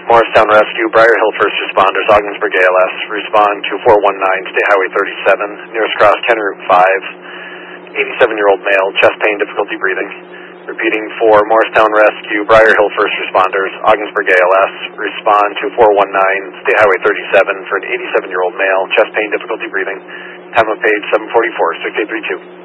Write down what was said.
Morristown Rescue, Briar Hill First Responders, Ogdensburg ALS, respond to 419, State Highway 37, nearest cross, County Route 5, 87-year-old male, chest pain, difficulty breathing. Repeating, for Morristown Rescue, Briar Hill First Responders, Ogdensburg ALS, respond to 419, State Highway 37 for an 87-year-old male, chest pain, difficulty breathing. Time of page 744, 6832.